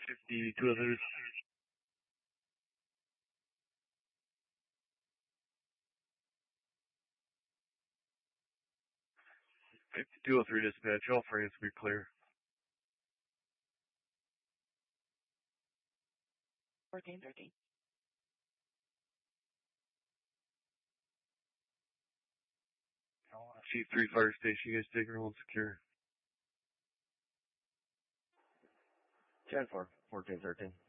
52 others. 5203 dispatch, all frames be clear. 1413. Chief 3 fire station, you guys take her home secure. 10-4, 1413.